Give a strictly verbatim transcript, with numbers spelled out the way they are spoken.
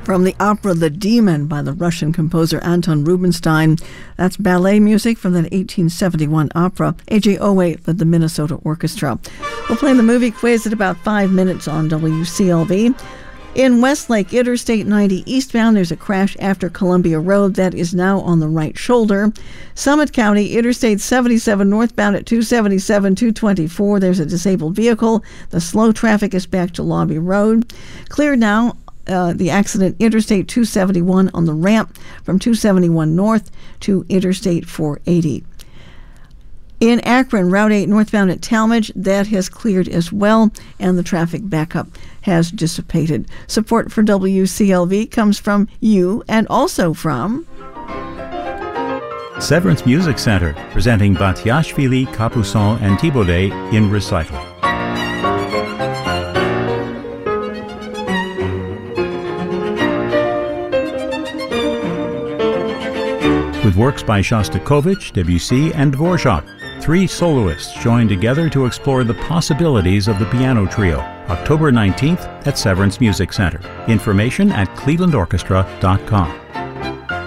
From the opera The Demon by the Russian composer Anton Rubinstein. That's ballet music from that eighteen seventy-one opera. A J Owe led the Minnesota Orchestra. We'll play the movie quiz at about five minutes on W C L V. In Westlake, Interstate ninety eastbound, there's a crash after Columbia Road that is now on the right shoulder. Summit County, Interstate seventy-seven northbound at two seventy-seven, two twenty-four, there's a disabled vehicle. The slow traffic is back to Lobby Road. Cleared now. Uh, the accident, Interstate two seventy-one on the ramp from two seventy-one north to Interstate four eighty. In Akron, Route eight northbound at Talmadge, that has cleared as well, and the traffic backup has dissipated. Support for W C L V comes from you and also from Severance Music Center, presenting Batiashvili, Capuçon, and Thibaudet in recital. With works by Shostakovich, Debussy, and Dvorak. Three soloists join together to explore the possibilities of the piano trio. October nineteenth at Severance Music Center. Information at cleveland orchestra dot com.